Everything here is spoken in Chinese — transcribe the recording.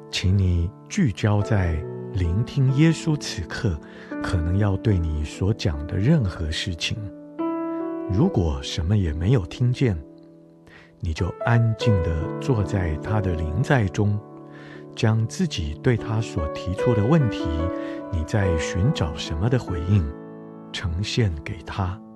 请你聚焦在聆听耶稣此刻可能要对你所讲的任何事情。如果什么也没有听见，你就安静地坐在他的临在中，将自己对他所提出的问题，你在寻找什么的回应，呈现给他。